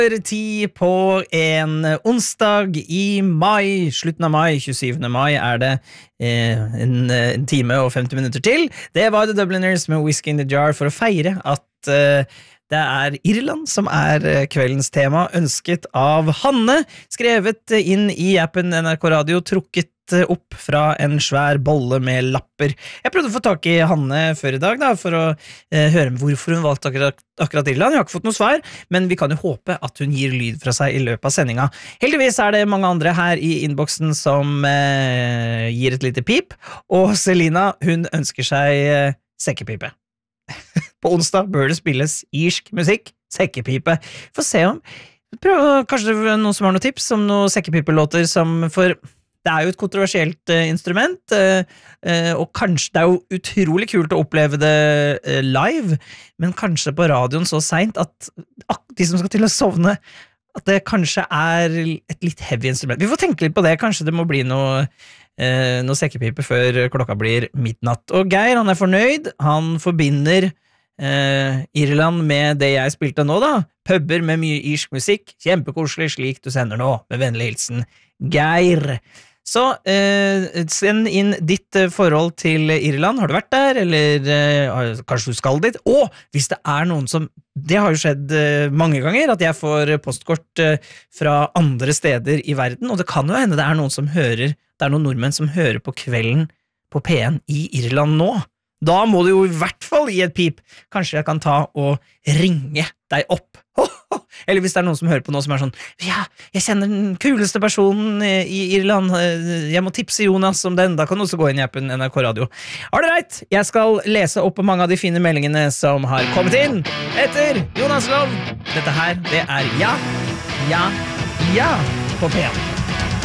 10 på en onsdag I mai, slutten av mai, 27. mai det en time og 50 minutter til. Det var The Dubliners med Whiskey in the Jar for å feire at det Irland som kveldens tema, ønsket av Hanne, skrevet inn I appen NRK Radio, trukket opp fra en svær bolle med lapper. Jeg prøvde å få tak I Hanne før I dag da, for å høre hvorfor hun valgte akkurat Irland. Jeg har ikke fått noe svar, men vi kan jo håpe at hun gir lyd fra seg I løpet av sendinga. Heldigvis det mange andre her I innboksen som gir et lite pip, og Selina, hun ønsker seg sekkepipe. På onsdag bør det spilles irsk musikk, sekkepipe. Få se om kanskje det noen som har noen tips om noen sekkepipelåter som for det jo et kontroversielt instrument, og kanskje det jo utrolig kult å oppleve det live, men kanskje på radioen så sent at de som skal til å sovne, at det kanskje et litt heavy instrument. Vi får tenke litt på det, kanskje det må bli noe sekkepipe før klokka blir midnatt. Og Geir, han fornøyd, han forbinder Irland med det jeg spilte nå da, puber med mye irsk musikk, kjempekoselig slik du sender nå, med vennlig hilsen Geir. Så send inn ditt forhold til Irland, har du vært der, eller kanskje du skal dit, og hvis det noen som, det har jo skjedd mange ganger, at jeg får postkort fra andre steder I verden, og det kan jo hende det noen som hører, det noen nordmenn som hører på kvelden på P1 I Irland nå. Da må du jo I hvert fall gi et pip. Kanskje jeg kan ta og ringe deg opp. Eller hvis det noen som hører på nå som sånn, ja, jeg kjenner den kuleste personen I Irland, jeg må tipse Jonas om den, da kan du også gå inn I appen NRK Radio. Alright, jeg skal lese opp mange av de fine meldingene som har kommet inn etter Jonas Lov. Dette her, det Ja på P1.